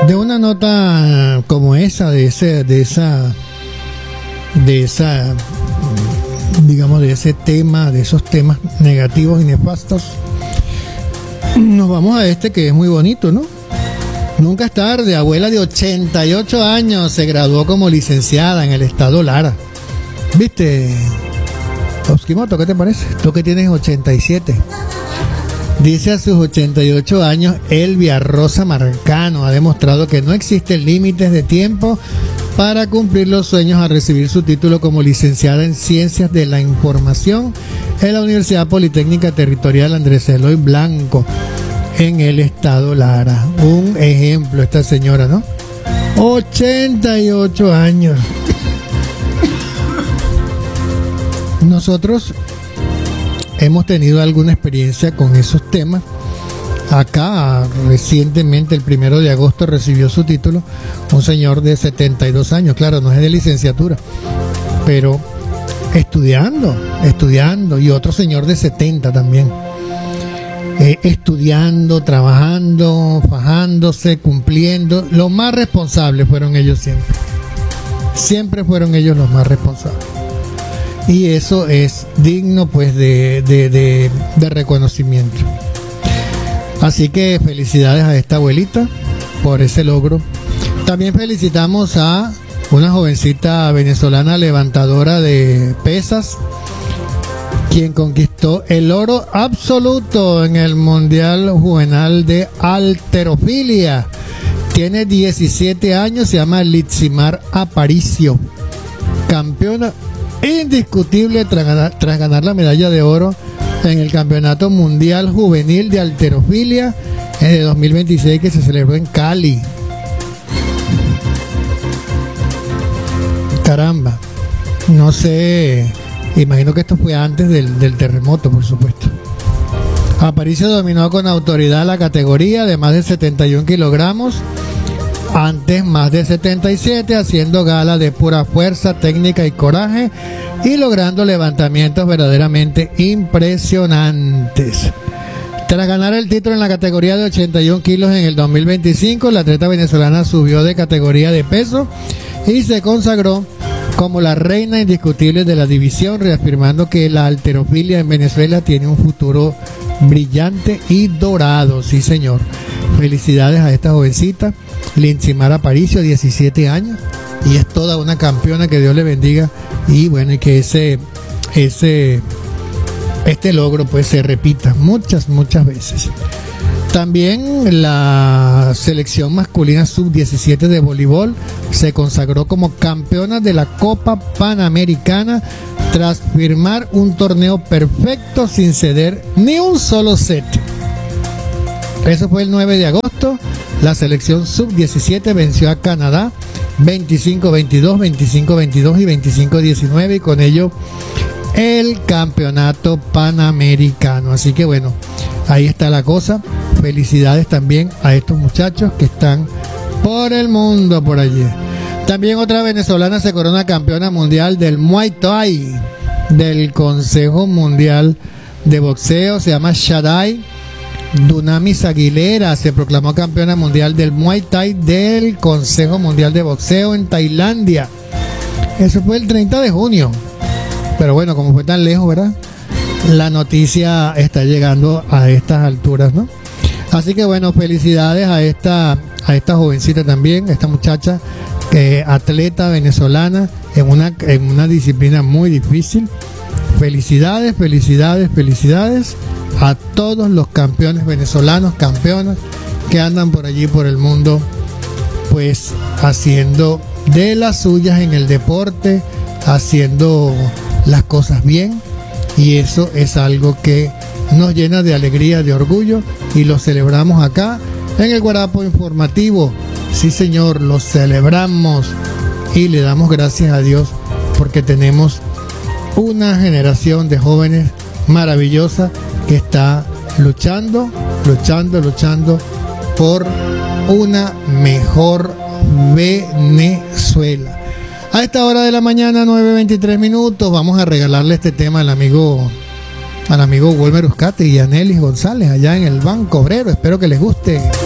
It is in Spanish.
De una nota como esa, digamos, de ese tema, de esos temas negativos y nefastos, nos vamos a este que es muy bonito, ¿no? Nunca es tarde. Abuela de 88 años se graduó como licenciada en el estado Lara. ¿Viste? Oskimoto, ¿qué te parece? Tú que tienes 87. Dice a sus 88 años, Elvia Rosa Marcano ha demostrado que no existen límites de tiempo para cumplir los sueños a recibir su título como licenciada en Ciencias de la Información en la Universidad Politécnica Territorial Andrés Eloy Blanco, en el estado Lara. Un ejemplo esta señora, ¿no? 88 años. Nosotros hemos tenido alguna experiencia con esos temas. Acá recientemente, el 1 de agosto, recibió su título un señor de 72 años. Claro, no es de licenciatura, pero estudiando, y otro señor de 70 también, estudiando, trabajando, fajándose, cumpliendo. Los más responsables fueron ellos siempre fueron ellos los más responsables. Y eso es digno, pues, de reconocimiento. Así que felicidades a esta abuelita por ese logro. También felicitamos a una jovencita venezolana levantadora de pesas, quien conquistó el oro absoluto en el Mundial Juvenil de Halterofilia. Tiene 17 años, se llama Litzimar Aparicio, campeona indiscutible tras ganar la medalla de oro en el Campeonato Mundial Juvenil de Halterofilia en el 2026, que se celebró en Cali. Caramba, no sé, imagino que esto fue antes del terremoto, por supuesto. Aparicio dominó con autoridad la categoría de más de 71 kilogramos, antes más de 77, haciendo gala de pura fuerza, técnica y coraje, y logrando levantamientos verdaderamente impresionantes. Tras ganar el título en la categoría de 81 kilos en el 2025, la atleta venezolana subió de categoría de peso y se consagró como la reina indiscutible de la división, reafirmando que la halterofilia en Venezuela tiene un futuro brillante y dorado. Sí, señor. Felicidades a esta jovencita, Litzimar Aparicio, 17 años, y es toda una campeona, que Dios le bendiga, y bueno, y que este logro pues se repita muchas veces. También la selección masculina sub-17 de voleibol se consagró como campeona de la Copa Panamericana tras firmar un torneo perfecto sin ceder ni un solo set. Eso fue el 9 de agosto. La selección sub-17 venció a Canadá 25-22, 25-22 y 25-19, y con ello el campeonato panamericano. Así que bueno, ahí está la cosa. Felicidades también a estos muchachos que están por el mundo por allí. También otra venezolana se corona campeona mundial del Muay Thai del Consejo Mundial de Boxeo. Se llama Shadai Dunamis Aguilera. Se proclamó campeona mundial del Muay Thai del Consejo Mundial de Boxeo en Tailandia. Eso fue el 30 de junio. Pero bueno, como fue tan lejos, ¿verdad? La noticia está llegando a estas alturas, ¿no? Así que bueno, felicidades a esta jovencita también, esta muchacha, atleta venezolana en una disciplina muy difícil. Felicidades a todos los campeones venezolanos, campeonas que andan por allí por el mundo, pues haciendo de las suyas en el deporte, haciendo las cosas bien, y eso es algo que nos llena de alegría, de orgullo, y lo celebramos acá en el Guarapo Informativo. Sí, señor, lo celebramos y le damos gracias a Dios porque tenemos una generación de jóvenes maravillosa que está luchando por una mejor Venezuela. A esta hora de la mañana, 9:23 minutos, vamos a regalarle este tema al amigo Wilmer Uzcate y a Nelis González allá en el Banco Obrero. Espero que les guste.